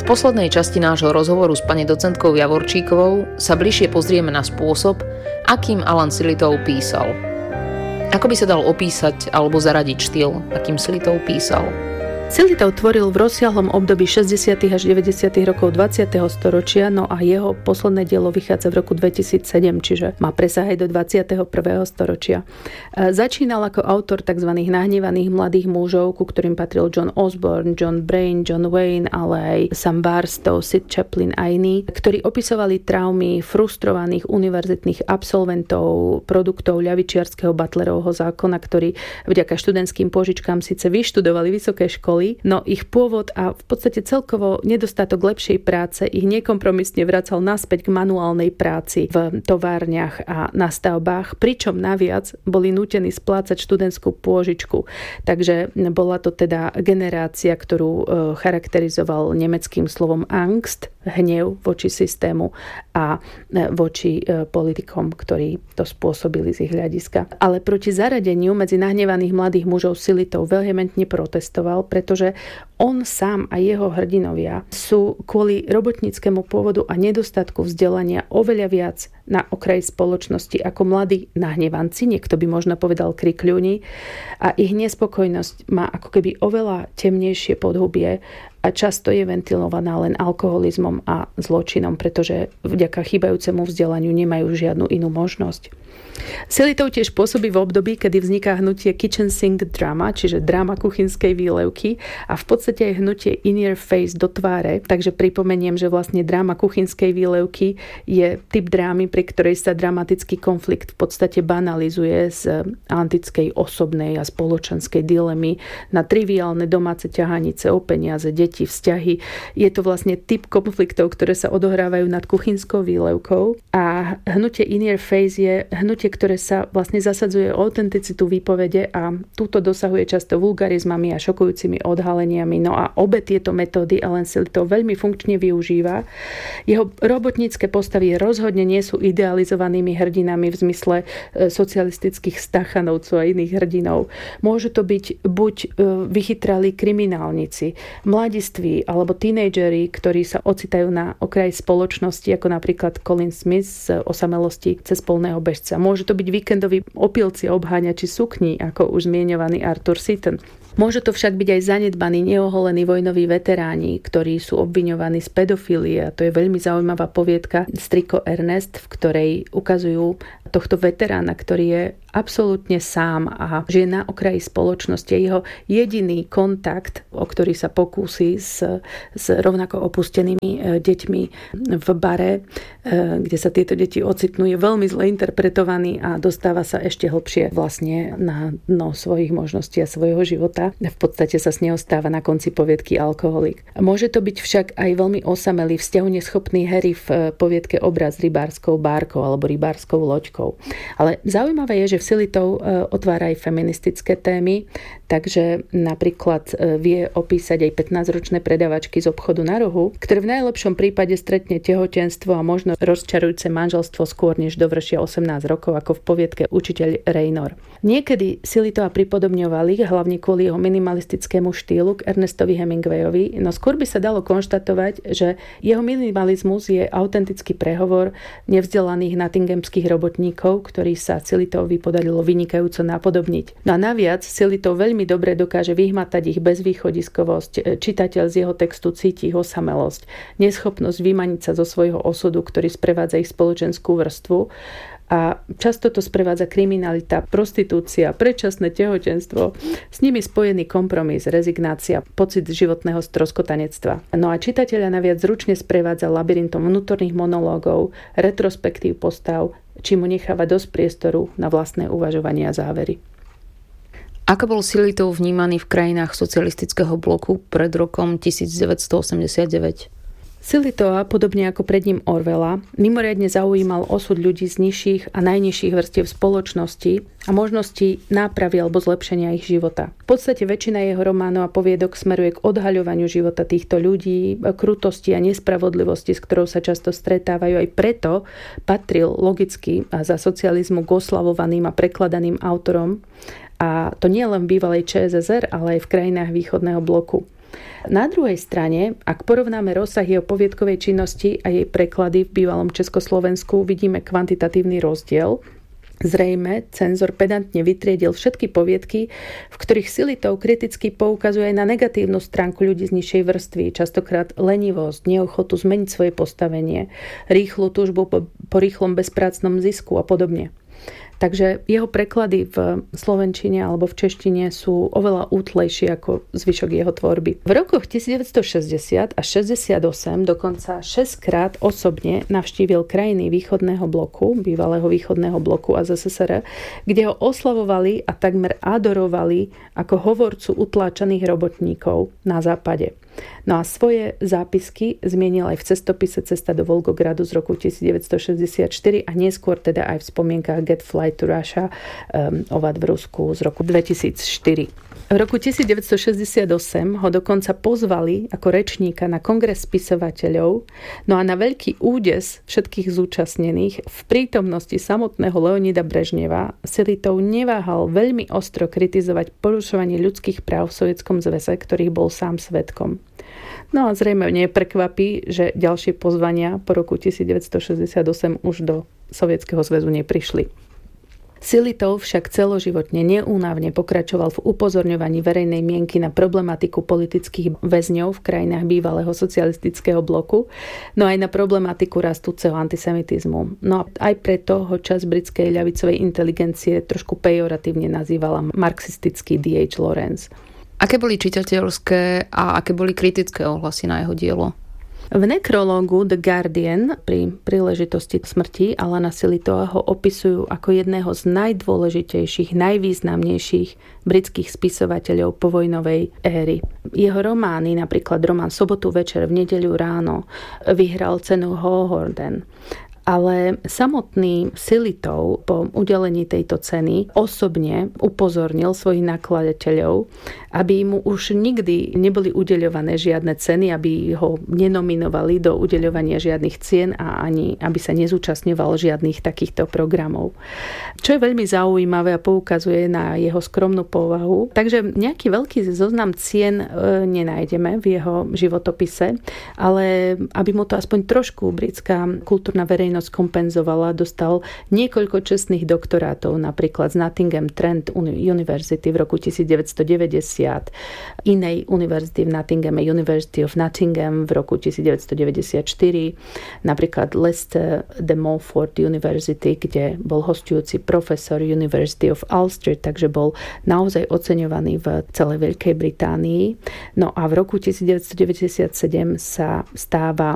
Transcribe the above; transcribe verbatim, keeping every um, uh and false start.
V poslednej časti nášho rozhovoru s pani docentkou Javorčíkovou sa bližšie pozrieme na spôsob, akým Alan Sillitoe písal. Ako by sa dal opísať alebo zaradiť štýl, akým Sillitoe písal? Sillitoe tvoril v rozsiahlom období šesťdesiatych až deväťdesiatych rokov dvadsiateho storočia, no a jeho posledné dielo vychádza v roku dvetisícsedem, čiže má presah aj do dvadsiateho prvého storočia. Začínal ako autor tzv. Nahnevaných mladých mužov, ku ktorým patril John Osborne, John Brain, John Wayne, ale aj Sam Barstow, Sid Chaplin a iní, ktorí opisovali traumy frustrovaných univerzitných absolventov, produktov ľavičiarskeho Butlerovho zákona, ktorí vďaka študentským pôžičkám síce vyštudovali vysoké školy, no ich pôvod a v podstate celkovo nedostatok lepšej práce ich nekompromisne vracal naspäť k manuálnej práci v továrniach a na stavbách, pričom naviac boli nútení splácať študentskú pôžičku. Takže bola to teda generácia, ktorú charakterizoval nemeckým slovom Angst, hnev voči systému a voči politikom, ktorí to spôsobili z ich hľadiska. Ale proti zaradeniu medzi nahnevaných mladých mužov Sillitoe vehementne protestoval, pretože on sám a jeho hrdinovia sú kvôli robotníckemu pôvodu a nedostatku vzdelania oveľa viac na okraji spoločnosti ako mladí nahnevanci, niekto by možno povedal krikľúni, a ich nespokojnosť má ako keby oveľa temnejšie podhubie a často je ventilovaná len alkoholizmom a zločinom, pretože vďaka chýbajúcemu vzdelaniu nemajú žiadnu inú možnosť. Sillitoe tiež pôsobí v období, kedy vzniká hnutie kitchen sink drama, čiže drama kuchynskej výlevky, a v podstate aj hnutie in your face do tváre. Takže pripomeniem, že vlastne drama kuchynskej výlevky je typ drámy, pri ktorej sa dramatický konflikt v podstate banalizuje z antickej osobnej a spoločenskej dilemy na triviálne domáce ťahanice o peniaze, deti, vzťahy. Je to vlastne typ konfliktov, ktoré sa odohrávajú nad kuchynskou výlevkou, a hnutie in your face je hnutie, ktoré sa vlastne zasadzuje o autenticitu výpovede a túto dosahuje často vulgarizmami a šokujúcimi odhaleniami. No a obe tieto metódy Alan Sillitoe veľmi funkčne využíva. Jeho robotnícke postavy rozhodne nie sú idealizovanými hrdinami v zmysle socialistických stachanovcov a iných hrdinov. Môžu to byť buď vychytralí kriminálnici, mladiství alebo tínejdžeri, ktorí sa ocitajú na okraji spoločnosti, ako napríklad Colin Smith z Osamelosti cez polného bežca. Môžu to byť víkendoví opilci a obháňači sukní, ako už zmieňovaný Arthur Seaton. Môžu to však byť aj zanedbaní, neoholení vojnoví veteráni, ktorí sú obviňovaní z pedofílie. A to je veľmi zaujímavá poviedka Striko Ernest, v ktorej ukazujú tohto veterána, ktorý je absolútne sám a žije na okraji spoločnosti. Jeho jediný kontakt, o ktorý sa pokúsi s, s rovnako opustenými deťmi v bare, kde sa tieto deti ocitnú, je veľmi zle interpretovaný a dostáva sa ešte hlbšie vlastne na dno svojich možností a svojho života. V podstate sa z neho stáva na konci poviedky alkoholik. Môže to byť však aj veľmi osamelý, vzťahu neschopný Harry v poviedke Obraz rybárskou bárkou alebo rybárskou loďkou. Ale zaujímavé je, že v Sillitoe otvára aj feministické témy, takže napríklad vie opísať aj pätnásťročné predavačky z obchodu na rohu, ktoré v najlepšom prípade stretne tehotenstvo a možno rozčarujúce manželstvo skôr, než dovršia osemnásť rokov, ako v poviedke Učiteľ Raynor. Niekedy Sillitoea pripodobňovali, hlavne kvôli jeho minimalistickému štýlu, k Ernestovi Hemingwayovi, no skôr by sa dalo konštatovať, že jeho minimalizmus je autentický prehovor nevzdelaných nottinghamských robotníkov, ktorý sa Sillitoeovi podarilo vynikajúco napodobniť. No a naviac Sillitoe veľmi dobre dokáže vyhmatať ich bezvýchodiskovosť. Čitateľ z jeho textu cíti ich osamelosť, neschopnosť vymaniť sa zo svojho osudu, ktorý sprevádza ich spoločenskú vrstvu. A často to sprevádza kriminalita, prostitúcia, predčasné tehotenstvo, s nimi spojený kompromis, rezignácia, pocit životného stroskotanectva. No a čitateľa naviac zručne sprevádza labyrintom vnútorných monológov, retrospektív postav, či mu necháva dosť priestoru na vlastné uvažovanie a závery. Ako bol Sillitoe vnímaný v krajinách socialistického bloku pred rokom devätnásťstoosemdesiatdeväť? Sillitoea, podobne ako pred ním Orwella, mimoriadne zaujímal osud ľudí z nižších a najnižších vrstiev spoločnosti a možnosti nápravy alebo zlepšenia ich života. V podstate väčšina jeho románov a poviedok smeruje k odhaľovaniu života týchto ľudí, krutosti a nespravodlivosti, s ktorou sa často stretávajú. Aj preto patril logicky a za socializmu k oslavovaným a prekladaným autorom, a to nie len v bývalej ČSSR, ale aj v krajinách východného bloku. Na druhej strane, ak porovnáme rozsah jeho poviedkovej činnosti a jej preklady v bývalom Československu, vidíme kvantitatívny rozdiel. Zrejme cenzor pedantne vytriedil všetky poviedky, v ktorých Sillitoe kriticky poukazuje aj na negatívnu stránku ľudí z nižšej vrstvy, častokrát lenivosť, neochotu zmeniť svoje postavenie, rýchlu túžbu po, po rýchlom bezprácnom zisku a podobne. Takže jeho preklady v slovenčine alebo v češtine sú oveľa útlejšie ako zvyšok jeho tvorby. V rokoch devätnásťstošesťdesiat až šesťdesiatosem dokonca šesťkrát osobne navštívil krajiny východného bloku, bývalého východného bloku a zet es es er, kde ho oslavovali a takmer adorovali ako hovorcu utláčaných robotníkov na západe. No a svoje zápisky zmienil aj v cestopise Cesta do Volgogradu z roku devätnásťstošesťdesiatštyri a neskôr teda aj v spomienkach Get Flight to Russia, um, Ovad v Rusku z roku dvetisícštyri. V roku devätnásťstošesťdesiatosem ho dokonca pozvali ako rečníka na kongres spisovateľov, no a na veľký údes všetkých zúčastnených v prítomnosti samotného Leonida Brežneva Sillitoe neváhal veľmi ostro kritizovať porušovanie ľudských práv v Sovietskom zväze, ktorých bol sám svedkom. No a zrejme neprekvapí, že ďalšie pozvania po roku devätnásťstošesťdesiatosem už do Sovietskeho zväzu neprišli. Sillitoe však celoživotne neúnavne pokračoval v upozorňovaní verejnej mienky na problematiku politických väzňov v krajinách bývalého socialistického bloku, no aj na problematiku rastúceho antisemitizmu. No a aj preto ho časť britskej ľavicovej inteligencie trošku pejoratívne nazývala marxistický dé há. Lawrence. Aké boli čitateľské a aké boli kritické ohlasy na jeho dielo? V nekrológu The Guardian pri príležitosti smrti Alana Sillitoea ho opisujú ako jedného z najdôležitejších, najvýznamnejších britských spisovateľov povojnovej éry. Jeho romány, napríklad román Sobotu večer, v nedeľu ráno, vyhral cenu Hawthornden. Ale samotný Sillitoe po udelení tejto ceny osobne upozornil svojich nakladateľov, aby mu už nikdy neboli udeľované žiadne ceny, aby ho nenominovali do udeľovania žiadnych cien a ani aby sa nezúčastňoval žiadnych takýchto programov. Čo je veľmi zaujímavé a poukazuje na jeho skromnú povahu. Takže nejaký veľký zoznam cien nenájdeme v jeho životopise, ale aby mu to aspoň trošku britská kultúrna verejnosť kompenzovala, dostal niekoľko čestných doktorátov, napríklad z Nottingham Trent University v roku devätnásťstodeväťdesiat, inej univerzity v Nottinghame, University of Nottingham v roku devätnásťstodeväťdesiatštyri, napríklad Leicester de Montfort University, kde bol hostujúci profesor University of Ulster, takže bol naozaj oceňovaný v celej Veľkej Británii. No a v roku devätnásťstodeväťdesiatsedem sa stáva